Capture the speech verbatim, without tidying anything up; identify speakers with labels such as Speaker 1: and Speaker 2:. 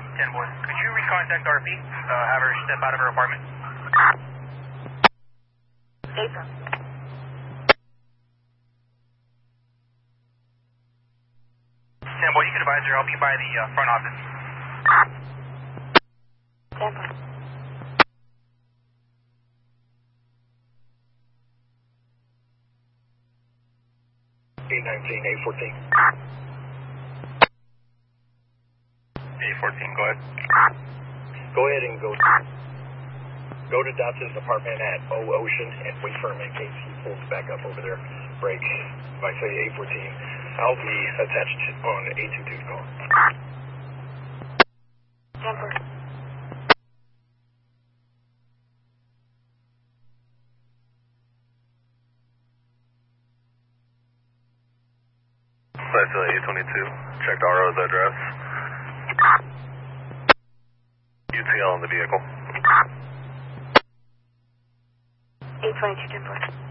Speaker 1: ten one. Could you recontact R P? Uh, have her step out of her apartment?
Speaker 2: April.
Speaker 1: ten one, you can advise her. I'll be by the uh, front office.
Speaker 2: ten one.
Speaker 3: eight nineteen, eight fourteen.
Speaker 1: eight fourteen, go ahead.
Speaker 3: Go ahead and go go to Dotson's apartment at O Ocean and wait for him in case he pulls back up over there. Break. If I say eight fourteen, I'll be attached on eight two two call.
Speaker 2: ten one.
Speaker 4: That's uh, eight twenty-two. Checked R O's address. U T L in the vehicle.
Speaker 2: eight twenty-two, ten four.